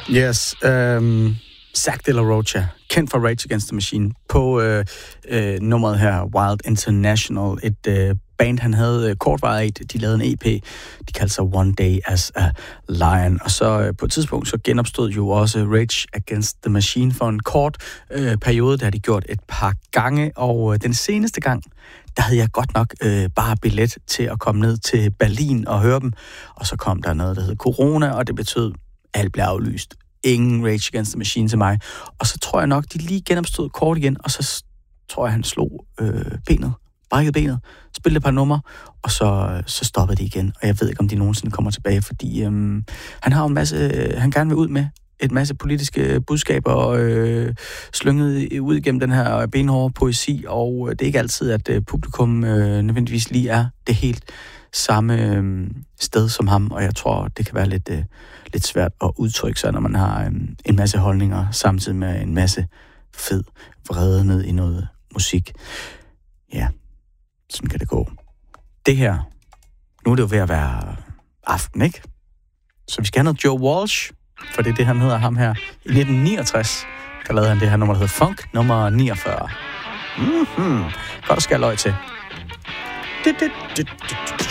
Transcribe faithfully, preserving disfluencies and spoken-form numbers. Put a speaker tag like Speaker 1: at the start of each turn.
Speaker 1: Yes, um, Zack de la Rocha, kendt fra Rage Against the Machine, på øh, øh, nummeret her, Wild International, et øh, band, han havde øh, kortvarigt. De lavede en E P, de kaldte sig One Day as a Lion, og så øh, på et tidspunkt så genopstod jo også Rage Against the Machine for en kort øh, periode, der har de gjort et par gange, og øh, den seneste gang, der havde jeg godt nok øh, bare billet til at komme ned til Berlin og høre dem, og så kom der noget, der hed corona, og det betød, alt blev aflyst. Ingen Rage Against the Machine til mig. Og så tror jeg nok, de lige genopstod kort igen, og så tror jeg, han slog øh, benet, brækkede benet, spillede et par numre, og så, så stoppede det igen. Og jeg ved ikke, om de nogensinde kommer tilbage, fordi øh, han har en masse, øh, han gerne vil ud med et masse politiske budskaber øh, slynget ud igennem den her benhårde poesi, og det er ikke altid, at øh, publikum øh, nødvendigvis lige er det helt samme øh, sted som ham, og jeg tror, det kan være lidt, øh, lidt svært at udtrykke sig, når man har øh, en masse holdninger, samtidig med en masse fed vrede ned i noget musik. Ja, sådan kan det gå. Det her, nu er det jo ved at være aften, ikke? Så vi skal have noget Joe Walsh, for det er det, han hedder ham her. I nitten niogtres, der lavede han det her nummer, der hedder Funk, nummer niogfyrre. Mhm, godt at skære løg til.